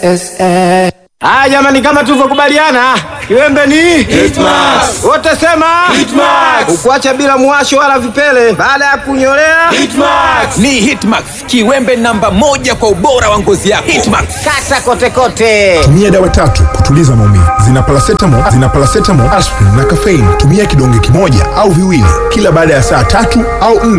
SSS. Ah, jamani, kama tulivyokubaliana, kiwembe ni Hitmax. wote sema Hitmax. ukuacha bila mwasho wala vipele baada ya kunyolea Hitmax. Ni Hitmax, kiwembe namba 1 kwa ubora wa ngozi yako. Hitmax. kata kote kote. Tumia dawa 3 kutuliza maumivu. Zina paracetamol, aspirin na caffeine. Tumia kidonge kimoja au viwili kila baada ya saa 3 au 4.